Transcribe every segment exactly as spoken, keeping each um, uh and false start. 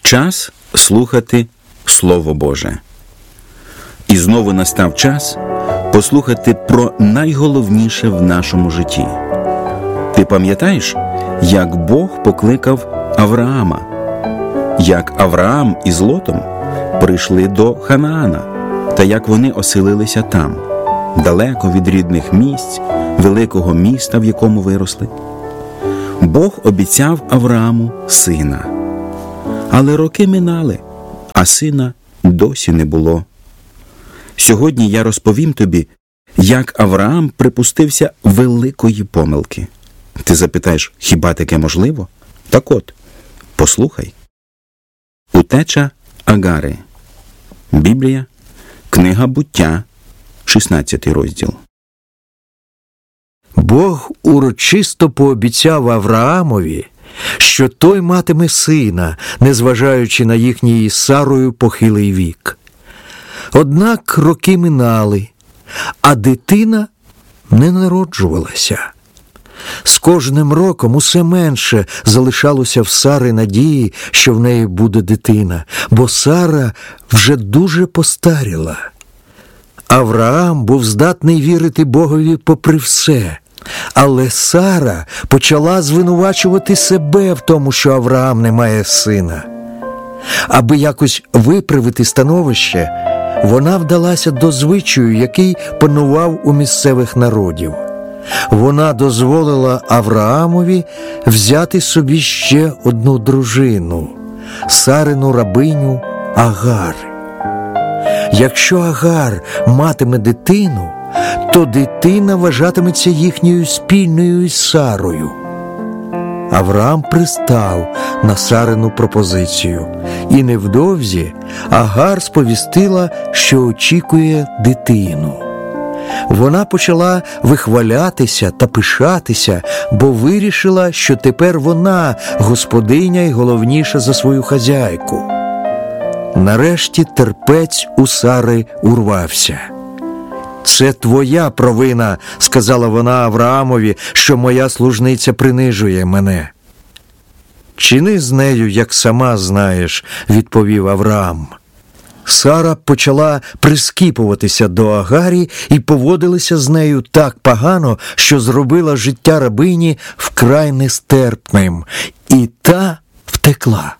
Час слухати Слово Боже. І знову настав час послухати про найголовніше в нашому житті. Ти пам'ятаєш, як Бог покликав Авраама? Як Авраам із Лотом прийшли до Ханаана, та як вони оселилися там, далеко від рідних місць, великого міста, в якому виросли? Бог обіцяв Аврааму сина. Але роки минали, а сина досі не було. Сьогодні я розповім тобі, як Авраам припустився великої помилки. Ти запитаєш, хіба таке можливо? Так от, послухай. Утеча Агари. Біблія, книга Буття, шістнадцятий розділ. Бог урочисто пообіцяв Авраамові, що той матиме сина, незважаючи на їхній із Сарою похилий вік. Однак роки минали, а дитина не народжувалася. З кожним роком усе менше залишалося в Сари надії, що в неї буде дитина, бо Сара вже дуже постаріла. Авраам був здатний вірити Богові попри все. Але Сара почала звинувачувати себе в тому, що Авраам не має сина. Аби якось виправити становище, вона вдалася до звичаю, який панував у місцевих народів. Вона дозволила Авраамові взяти собі ще одну дружину – Сарину рабиню Агар. Якщо Агар матиме дитину, то дитина вважатиметься їхньою спільною із Сарою. Авраам пристав на Сарину пропозицію, і невдовзі Агар сповістила, що очікує дитину. Вона почала вихвалятися та пишатися, бо вирішила, що тепер вона господиня і головніша за свою хазяйку. Нарешті терпець у Сари урвався. «Це твоя провина», – сказала вона Авраамові, – «що моя служниця принижує мене». «Чини з нею, як сама знаєш», – відповів Авраам. Сара почала прискіпуватися до Агарі і поводилася з нею так погано, що зробила життя рабині вкрай нестерпним, і та втекла.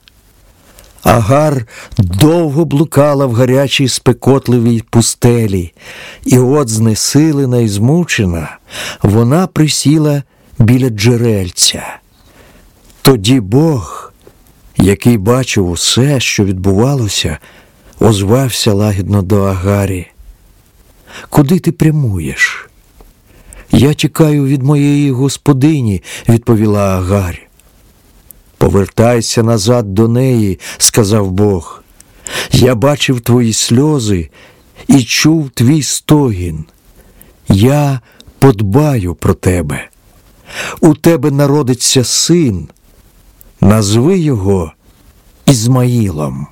Агар довго блукала в гарячій спекотливій пустелі, і от знесилена і змучена, вона присіла біля джерельця. Тоді Бог, який бачив усе, що відбувалося, озвався лагідно до Агарі. «Куди ти прямуєш?» «Я тікаю від моєї господині», – відповіла Агарь. «Повертайся назад до неї», – сказав Бог. «Я бачив твої сльози і чув твій стогін. Я подбаю про тебе. У тебе народиться син. Назви його Ізмаїлом».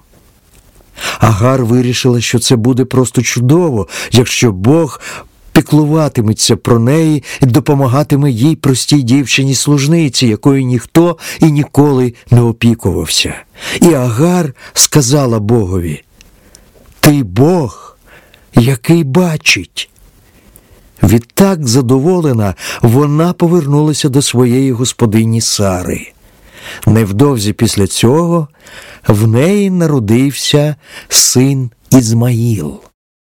Агар вирішила, що це буде просто чудово, якщо Бог піклуватиметься про неї і допомагатиме їй простій дівчині-служниці, якою ніхто і ніколи не опікувався. І Агар сказала Богові: «Ти Бог, який бачить». Відтак задоволена, вона повернулася до своєї господині Сари. Невдовзі після цього в неї народився син Ізмаїл.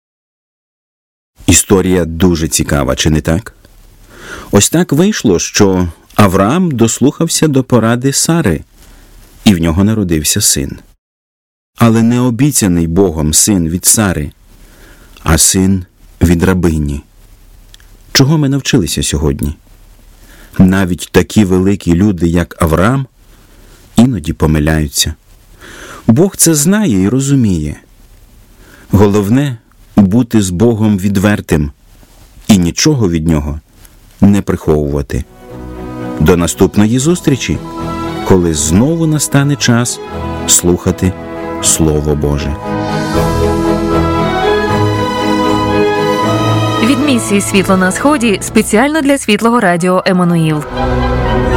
Історія дуже цікава, чи не так? Ось так вийшло, що Авраам дослухався до поради Сари, і в нього народився син. Але не обіцяний Богом син від Сари, а син від рабині. Чого ми навчилися сьогодні? Навіть такі великі люди, як Авраам, іноді помиляються. Бог це знає і розуміє. Головне – бути з Богом відвертим і нічого від Нього не приховувати. До наступної зустрічі, коли знову настане час слухати Слово Боже. Від місії «Світло на Сході» спеціально для Світлого Радіо Еммануїл.